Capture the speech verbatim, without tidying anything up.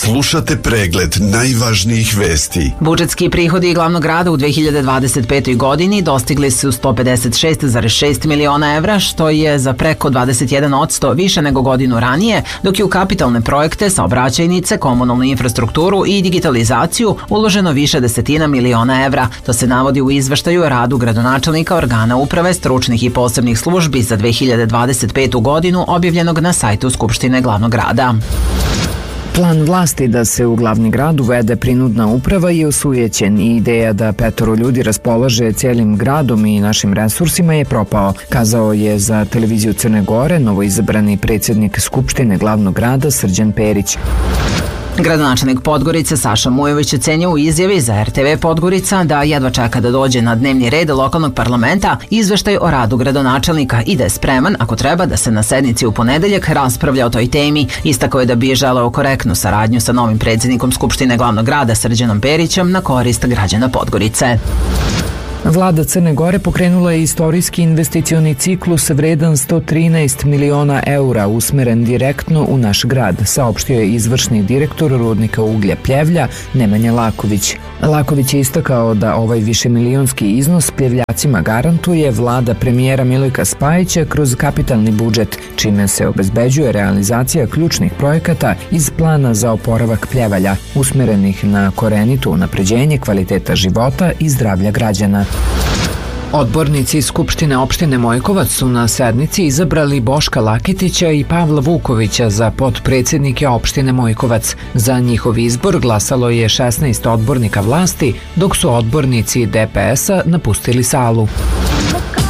Slušate pregled najvažnijih vesti. Budžetski prihodi glavnog grada u dve hiljade dvadeset petoj. godini dostigli su sto pedeset šest zarez šest miliona evra, što je za preko dvadeset jedan posto više nego godinu ranije, dok je u kapitalne projekte, saobraćajnice, komunalnu infrastrukturu i digitalizaciju uloženo više desetina miliona evra. To se navodi u izveštaju o radu gradonačelnika, organa uprave, stručnih i posebnih službi za dve hiljade dvadeset petu. godinu objavljenog na sajtu Skupštine glavnog grada. Plan vlasti da se u glavni grad uvede prinudna uprava je osujećen i ideja da petoro ljudi raspolaže cijelim gradom i našim resursima je propao, kazao je za televiziju Crne Gore novoizabrani predsjednik Skupštine glavnog grada Srđan Perić. Gradonačelnik Podgorice Saša Mujović ocenio u izjavi za er te ve Podgorica da jedva čeka da dođe na dnevni red lokalnog parlamenta izveštaj o radu gradonačelnika i da je spreman, ako treba, da se na sednici u ponedeljak raspravlja o toj temi. Istakao je da bi želeo korektnu saradnju sa novim predsjednikom Skupštine glavnog grada Srđanom Perićem na korist građana Podgorice. Vlada Crne Gore pokrenula je istorijski investicioni ciklus vredan sto trinaest miliona eura usmeren direktno u naš grad, saopštio je izvršni direktor rudnika uglja Pljevlja Nemanja Laković. Laković je istakao da ovaj višemilionski iznos Pljevljacima garantuje vlada premijera Milojka Spajića kroz kapitalni budžet, čime se obezbeđuje realizacija ključnih projekata iz plana za oporavak Pljevalja, usmerenih na korenito unapređenje kvaliteta života i zdravlja građana. Odbornici Skupštine opštine Mojkovac su na sednici izabrali Boška Laketića i Pavla Vukovića za potpredsjednike opštine Mojkovac. Za njihov izbor glasalo je šesnaest odbornika vlasti, dok su odbornici de pe esa napustili salu.